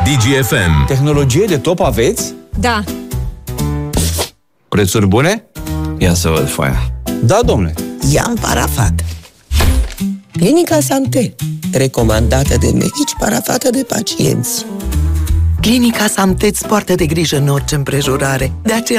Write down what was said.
DGFM. Tehnologie de top aveți? Da. Prețuri bune? Ia să văd foaia. Da, domnule. I-am parafat. Clinica Santé, recomandată de medici, parafată de pacienți. Clinica Santé îți poartă de grijă în orice împrejurare. De aceea